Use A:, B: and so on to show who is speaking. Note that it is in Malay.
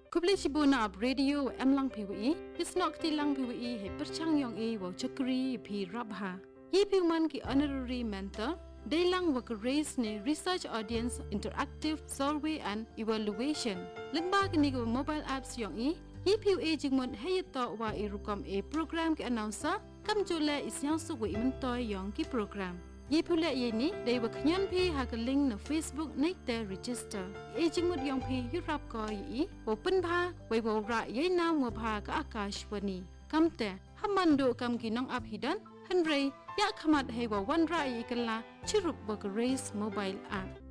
A: Kubli Shibuna ab radio em lang PWE, Pisnok ti lang PWE he perchang yong e wa chakri pi rabha. Ye piuman ki honorary mentor, they lang work race ne research audience interactive survey and evaluation. Limba ki nigo mobile apps yong e, ye PWE jingmon hey to wa irukom e program ki announcer, kam jule isyang suwe imentoy yong ki program. Ye pula ye ni they were knyan pi ha ka link na Facebook nek te register. E jingmut yong pi yurap ko yi open pha wei wo ra ye na mo pha ka Akashwani. Kam te hamando kam ginong ap hidan hanre ya khamat he wa wan ra yi kala chirup wa race mobile app.